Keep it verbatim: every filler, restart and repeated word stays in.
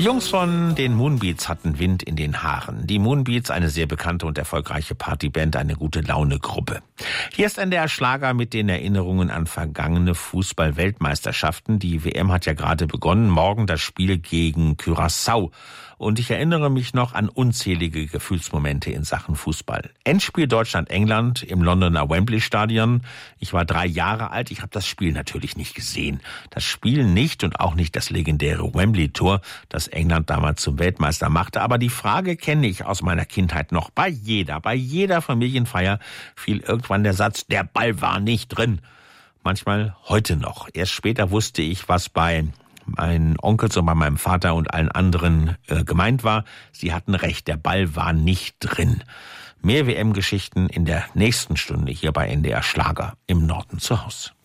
Die Jungs von den Moonbeats hatten Wind in den Haaren. Die Moonbeats, eine sehr bekannte und erfolgreiche Partyband, eine gute-Laune-Gruppe. Hier ist ein der Schlager mit den Erinnerungen an vergangene Fußball-Weltmeisterschaften. Die W M hat ja gerade begonnen. Morgen das Spiel gegen Curaçao. Und ich erinnere mich noch an unzählige Gefühlsmomente in Sachen Fußball. Endspiel Deutschland-England im Londoner Wembley-Stadion. Ich war drei Jahre alt. Ich habe das Spiel natürlich nicht gesehen. Das Spiel nicht und auch nicht das legendäre Wembley-Tor, das England damals zum Weltmeister machte. Aber die Frage kenne ich aus meiner Kindheit noch. Bei jeder, bei jeder Familienfeier fiel irgendwann der Satz, der Ball war nicht drin. Manchmal heute noch. Erst später wusste ich, was bei meinen Onkels und bei meinem Vater und allen anderen äh, gemeint war. Sie hatten recht, der Ball war nicht drin. Mehr W M-Geschichten in der nächsten Stunde hier bei N D R Schlager im Norden zu Hause.